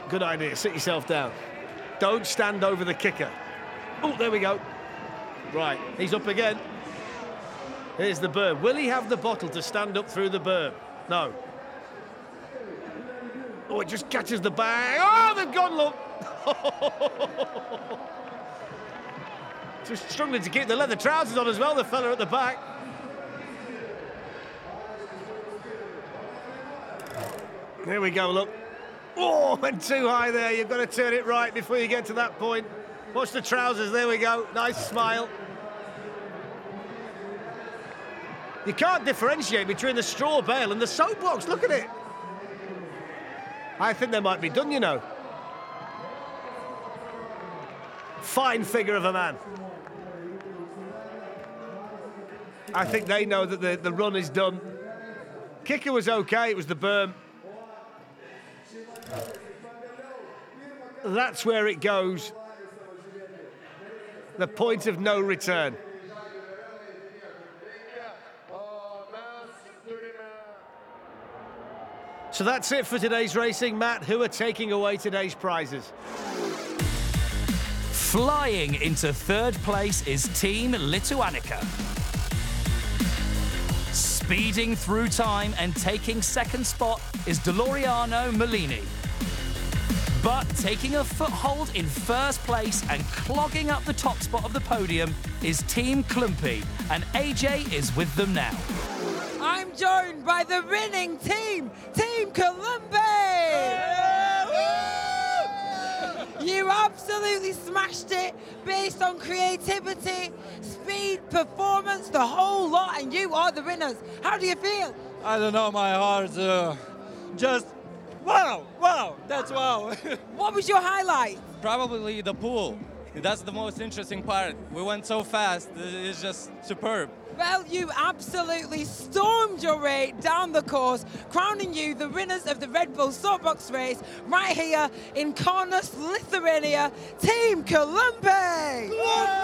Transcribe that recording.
Good idea, sit yourself down. Don't stand over the kicker. Oh, there we go. Right, he's up again. Here's the berm. Will he have the bottle to stand up through the berm? No. Oh, it just catches the bag. Oh, they've gone, look. Just struggling to keep the leather trousers on as well, the fella at the back. Here we go, look. Oh, went too high there. You've got to turn it right before you get to that point. Watch the trousers, there we go. Nice smile. You can't differentiate between the straw bale and the soapbox, look at it. I think they might be done, you know. Fine figure of a man. I think they know that the run is done. Kicker was okay, it was the berm. That's where it goes. The point of no return. So that's it for today's racing. Matt, who are taking away today's prizes? Flying into third place is Team Lituanica. Speeding through time and taking second spot is Deloriano Molini. But taking a foothold in first place and clogging up the top spot of the podium is Team Klumpy, and AJ is with them now. I'm joined by the winning team, Team Klumpy! You absolutely smashed it based on creativity, speed, performance, the whole lot, and you are the winners. How do you feel? I don't know, my heart just wow, that's wow. What was your highlight? Probably the pool. That's the most interesting part. We went so fast, it's just superb. Well, you absolutely stormed your way down the course, crowning you the winners of the Red Bull Soapbox race right here in Kaunas, Lithuania, Team Klumpy!